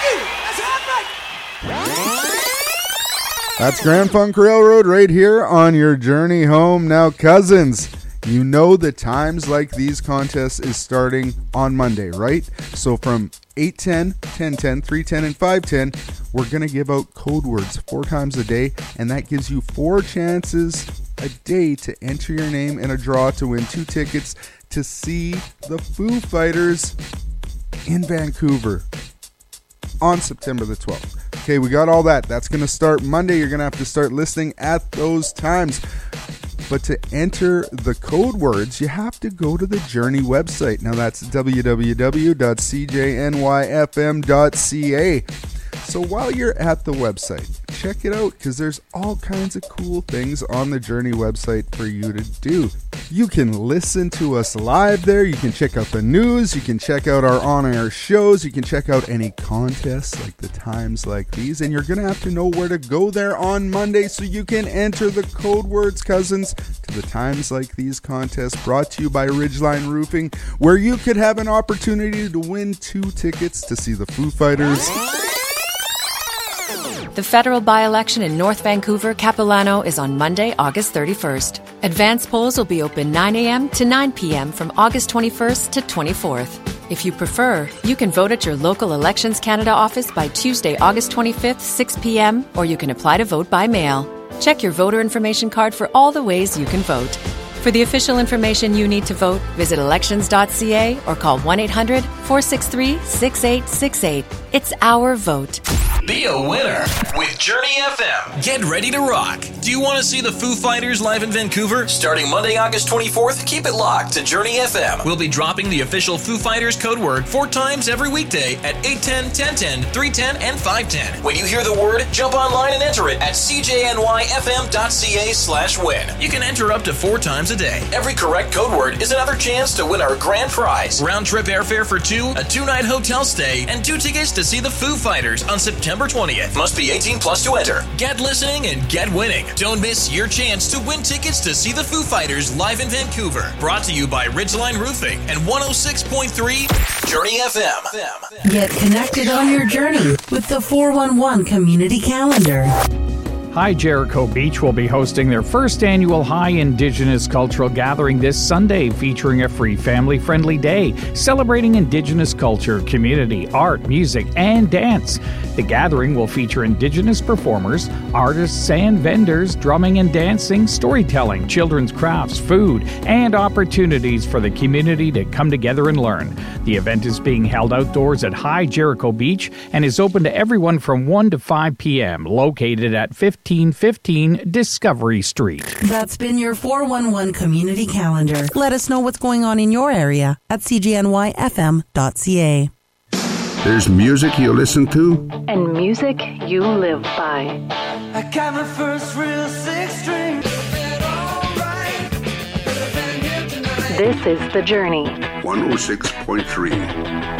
That's Grand Funk Railroad right here on your journey home. Now, cousins, you know the Times Like These contest is starting on Monday, right? So from 8:10, 10:10, 3:10, and 5:10, we're going to give out code words 4 times a day, and that gives you 4 chances a day to enter your name in a draw to win 2 tickets to see the Foo Fighters in Vancouver on September the 12th. Okay, we got all that. That's going to start Monday. You're going to have to start listening at those times. But to enter the code words, you have to go to the Journey website. Now that's www.cjnyfm.ca. So while you're at the website, check it out because there's all kinds of cool things on the Journey website for you to do. You can listen to us live there. You can check out the news. You can check out our on-air shows. You can check out any contests like the Times Like These. And you're going to have to know where to go there on Monday so you can enter the code words, cousins, to the Times Like These contest brought to you by Ridgeline Roofing, where you could have an opportunity to win 2 tickets to see the Foo Fighters. The federal by-election in North Vancouver, Capilano is on Monday, August 31st. Advance polls will be open 9 a.m. to 9 p.m. from August 21st to 24th. If you prefer, you can vote at your local Elections Canada office by Tuesday, August 25th, 6 p.m., or you can apply to vote by mail. Check your voter information card for all the ways you can vote. For the official information you need to vote, visit elections.ca or call 1-800-463-6868. It's our vote. Be a winner with Journey FM. Get ready to rock. Do you want to see the Foo Fighters live in Vancouver? Starting Monday, August 24th, keep it locked to Journey FM. We'll be dropping the official Foo Fighters code word 4 times every weekday at 8:10, 10:10, 3:10, and 5:10. When you hear the word, jump online and enter it at cjnyfm.ca/win. You can enter up to 4 times a day. Every correct code word is another chance to win our grand prize. Round-trip airfare for 2, a 2-night hotel stay, and 2 tickets to see the Foo Fighters on September 20th. Must be 18 plus to enter. Get listening and get winning. Don't miss your chance to win tickets to see the Foo Fighters live in Vancouver. Brought to you by Ridgeline Roofing and 106.3 Journey FM. Get connected on your journey with the 411 Community Calendar. High Jericho Beach will be hosting their first annual High Indigenous Cultural Gathering this Sunday, featuring a free family-friendly day celebrating Indigenous culture, community, art, music, and dance. The gathering will feature Indigenous performers, artists, and vendors, drumming and dancing, storytelling, children's crafts, food, and opportunities for the community to come together and learn. The event is being held outdoors at High Jericho Beach and is open to everyone from 1 to 5 p.m., located at 1515 Discovery Street. That's been your 411 Community Calendar. Let us know what's going on in your area at cjnyfm.ca. There's music you listen to, and music you live by. I got my first real 6-string. This is The Journey. 106.3.